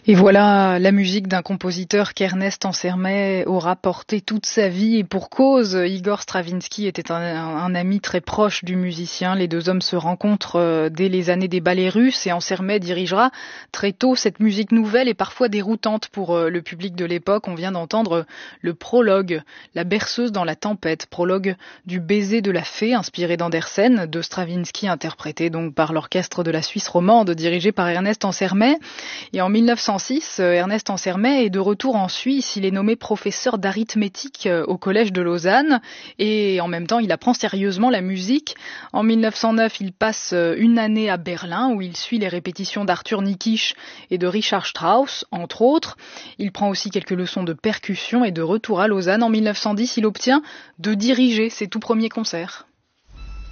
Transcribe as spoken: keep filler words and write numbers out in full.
Et voilà la musique d'un compositeur qu'Ernest Ansermet aura porté toute sa vie, et pour cause. Igor Stravinsky était un, un ami très proche du musicien. Les deux hommes se rencontrent dès les années des ballets russes, et Ansermet dirigera très tôt cette musique nouvelle et parfois déroutante pour le public de l'époque. On vient d'entendre le prologue, La berceuse dans la tempête, prologue du Baiser de la fée, inspiré d'Andersen, de Stravinsky, interprété donc par l'orchestre de la Suisse romande, dirigé par Ernest Ansermet. Et en mille neuf cent six, Ernest Ansermet est de retour en Suisse. Il est nommé professeur d'arithmétique au collège de Lausanne et en même temps il apprend sérieusement la musique. En mille neuf cent neuf, il passe une année à Berlin où il suit les répétitions d'Arthur Nikisch et de Richard Strauss, entre autres. Il prend aussi quelques leçons de percussion et de retour à Lausanne. En mille neuf cent dix, il obtient de diriger ses tout premiers concerts.